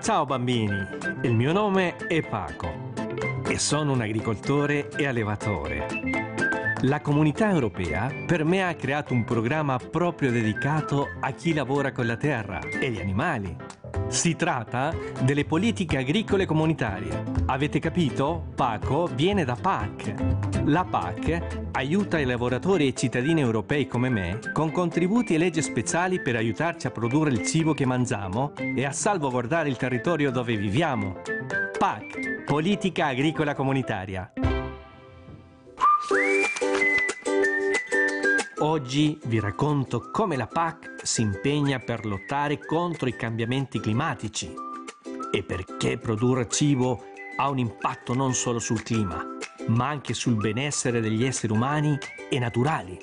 Ciao bambini, il mio nome è Paco e sono un agricoltore e allevatore. La Comunità Europea per me ha creato un programma proprio dedicato a chi lavora con la terra e gli animali. Si tratta delle politiche agricole comunitarie. Avete capito? Paco viene da PAC. La PAC aiuta i lavoratori e i cittadini europei come me con contributi e leggi speciali per aiutarci a produrre il cibo che mangiamo e a salvaguardare il territorio dove viviamo. PAC, Politica Agricola Comunitaria. Oggi vi racconto come la PAC si impegna per lottare contro i cambiamenti climatici e perché produrre cibo ha un impatto non solo sul clima, ma anche sul benessere degli esseri umani e naturali.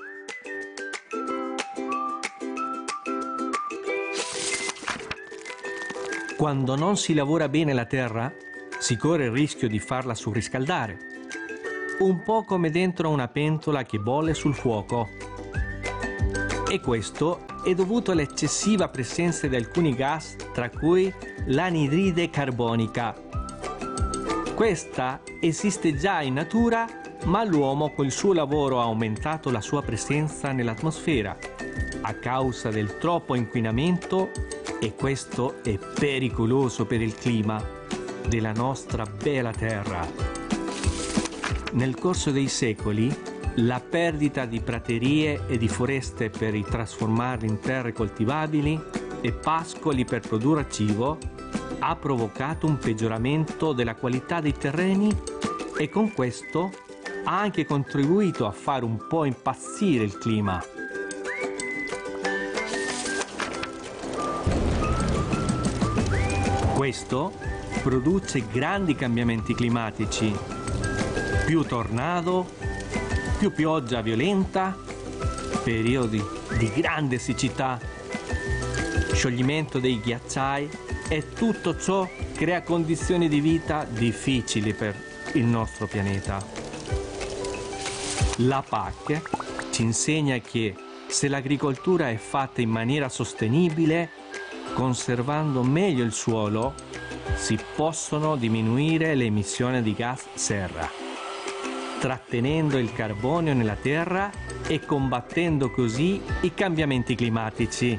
Quando non si lavora bene la terra, si corre il rischio di farla surriscaldare, un po' come dentro una pentola che bolle sul fuoco. E questo è dovuto all'eccessiva presenza di alcuni gas, tra cui l'anidride carbonica. Questa esiste già in natura, ma l'uomo col suo lavoro ha aumentato la sua presenza nell'atmosfera a causa del troppo inquinamento, e questo è pericoloso per il clima della nostra bella terra. Nel corso dei secoli, la perdita di praterie e di foreste per ritrasformarle in terre coltivabili e pascoli per produrre cibo ha provocato un peggioramento della qualità dei terreni e con questo ha anche contribuito a fare un po' impazzire il clima. Questo produce grandi cambiamenti climatici, più tornado, più pioggia violenta, periodi di grande siccità, scioglimento dei ghiacciai, e tutto ciò crea condizioni di vita difficili per il nostro pianeta. La PAC ci insegna che se l'agricoltura è fatta in maniera sostenibile, conservando meglio il suolo, si possono diminuire le emissioni di gas serra, trattenendo il carbonio nella terra e combattendo così i cambiamenti climatici.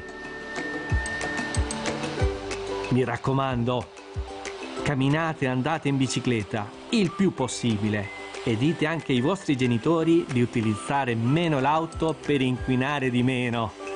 Mi raccomando, camminate e andate in bicicletta il più possibile e dite anche ai vostri genitori di utilizzare meno l'auto per inquinare di meno.